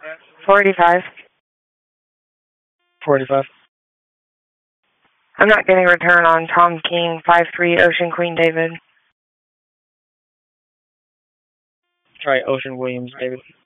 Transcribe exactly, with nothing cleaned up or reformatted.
Forty-five. Forty-five. I'm not getting a return on Tom King, five three, Ocean Queen David. Try Ocean Williams, David.